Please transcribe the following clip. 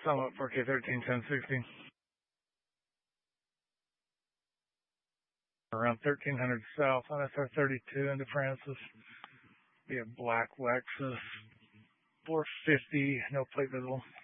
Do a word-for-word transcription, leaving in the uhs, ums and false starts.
Summit four K thirteen ten sixty. Around thirteen hundred south on S R thirty-two into Francis. Be a black Lexus four fifty, no plate visible.